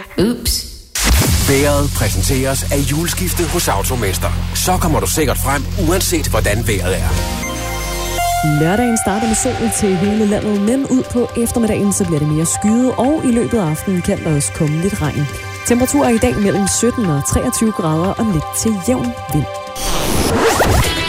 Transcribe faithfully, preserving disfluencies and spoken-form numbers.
Ups. Vejret præsenteres af juleskiftet hos Automester. Så kommer du sikkert frem, uanset hvordan vejret er. Lørdagen starter med sol til hele landet, men ud på eftermiddagen så bliver det mere skyet, og i løbet af aftenen kan der også komme lidt regn. Temperaturer i dag mellem sytten og treogtyve grader og lidt til jævn vind.